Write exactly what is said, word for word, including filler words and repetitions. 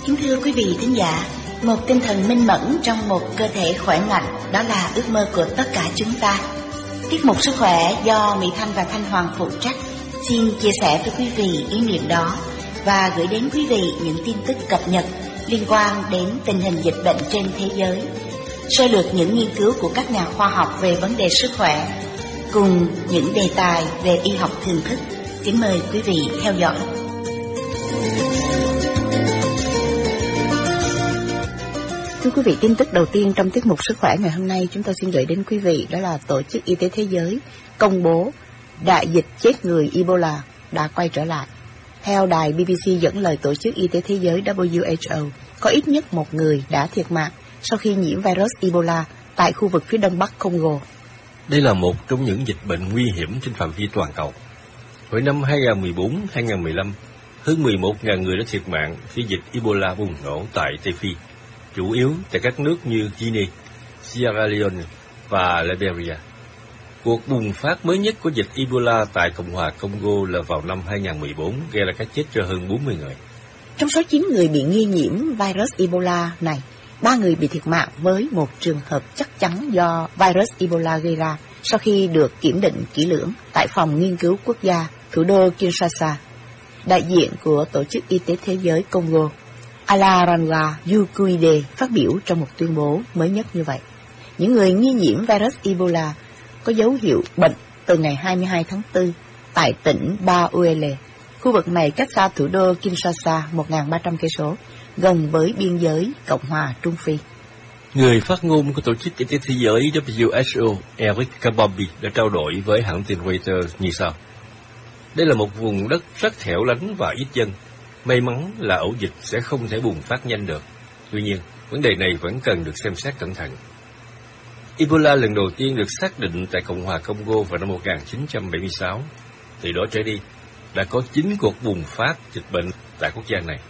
Kính thưa quý vị thính giả, một tinh thần minh mẫn trong một cơ thể khỏe mạnh, đó là ước mơ của tất cả chúng ta. Tiết mục Sức khỏe do Mỹ Thanh và Thanh Hoàng phụ trách xin chia sẻ với quý vị ý niệm đó và gửi đến quý vị những tin tức cập nhật liên quan đến tình hình dịch bệnh trên thế giới, sơ lược những nghiên cứu của các nhà khoa học về vấn đề sức khỏe, cùng những đề tài về y học thường thức. Kính mời quý vị theo dõi. Thưa quý vị, tin tức đầu tiên trong tiết mục Sức khỏe ngày hôm nay chúng tôi xin gửi đến quý vị, đó là Tổ chức Y tế Thế giới công bố đại dịch chết người Ebola đã quay trở lại. Theo đài bê bê xê dẫn lời Tổ chức Y tế Thế giới W H O, có ít nhất một người đã thiệt mạng sau khi nhiễm virus Ebola tại khu vực phía đông bắc Congo. Đây là một trong những dịch bệnh nguy hiểm trên phạm vi toàn cầu. Hồi năm hai không một bốn đến hai không một lăm, hơn mười một nghìn người đã thiệt mạng khi dịch Ebola bùng nổ tại Tây Phi, chủ yếu tại các nước như Guinea, Sierra Leone và Liberia. Cuộc bùng phát mới nhất của dịch Ebola tại Cộng hòa Congo là vào năm hai không một bốn, gây ra cái chết cho hơn bốn mươi người. Trong số chín người bị nghi nhiễm virus Ebola này, ba người bị thiệt mạng với một trường hợp chắc chắn do virus Ebola gây ra sau khi được kiểm định kỹ lưỡng tại Phòng Nghiên cứu Quốc gia, thủ đô Kinshasa. Đại diện của Tổ chức Y tế Thế giới Congo, Alaranga Yukuide, phát biểu trong một tuyên bố mới nhất như vậy. Những người nghi nhiễm virus Ebola có dấu hiệu bệnh từ ngày hai mươi hai tháng tư tại tỉnh Bauele. Khu vực này cách xa thủ đô Kinshasa một nghìn ba trăm cây số, gần với biên giới Cộng hòa Trung Phi. Người phát ngôn của Tổ chức Y tế Thế giới W H O, Eric Kabambi, đã trao đổi với hãng tin Reuters như sau. Đây là một vùng đất rất hẻo lánh và ít dân. May mắn là ổ dịch sẽ không thể bùng phát nhanh được. Tuy nhiên, vấn đề này vẫn cần được xem xét cẩn thận. Ebola lần đầu tiên được xác định tại Cộng hòa Congo vào năm một nghìn chín trăm bảy mươi sáu. Từ đó trở đi, đã có chín cuộc bùng phát dịch bệnh tại quốc gia này.